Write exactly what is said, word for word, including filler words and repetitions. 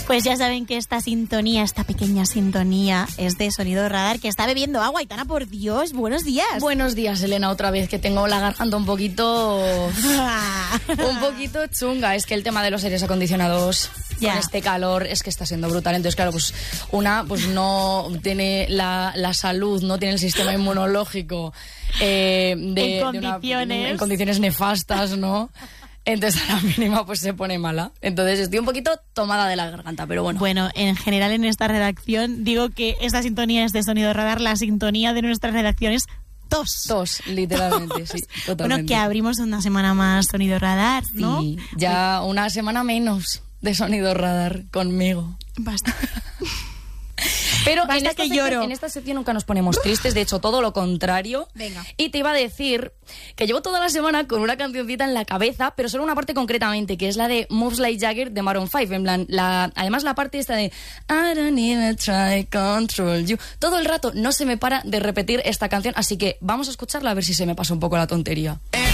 Pues ya saben que esta sintonía, esta pequeña sintonía, es de Sonido Radar, que está bebiendo agua. Aitana, por Dios, buenos días. Buenos días, Elena, otra vez, que tengo la garganta un poquito... un poquito chunga. Es que el tema de los aires acondicionados... Ya. Con este calor es que está siendo brutal. Entonces, claro, pues una pues no tiene la, la salud, no tiene el sistema inmunológico eh, de, en condiciones. De una, en condiciones nefastas, ¿no? Entonces a la mínima pues se pone mala. Entonces estoy un poquito tomada de la garganta, pero bueno. Bueno, en general en esta redacción digo que esta sintonía es de Sonido Radar, la sintonía de nuestras redacciones tos. Tos, literalmente, tos. Sí, totalmente. Bueno, que abrimos una semana más Sonido Radar, ¿no? Sí, ya una semana menos de Sonido Radar conmigo. Basta. Pero Basta en esta, que sección, lloro. en esta sección nunca nos ponemos tristes, de hecho todo lo contrario. Venga. Y te iba a decir que llevo toda la semana con una cancioncita en la cabeza, pero solo una parte concretamente, que es la de Moves Like Jagger de Maroon cinco. En plan, la, además la parte esta de I don't even try to control you. Todo el rato no se me para de repetir esta canción, así que vamos a escucharla a ver si se me pasa un poco la tontería.